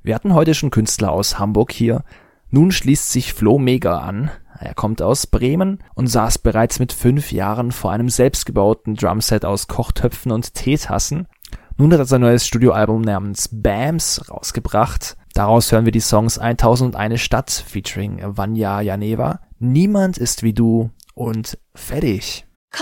Wir hatten heute schon Künstler aus Hamburg hier. Nun schließt sich Flo Mega an. Er kommt aus Bremen und saß bereits mit 5 Jahren vor einem selbstgebauten Drumset aus Kochtöpfen und Teetassen. Nun hat er sein neues Studioalbum namens BAMS rausgebracht. Daraus hören wir die Songs 1001 Stadt featuring Vanja Janeva, Niemand ist wie du und Fertig.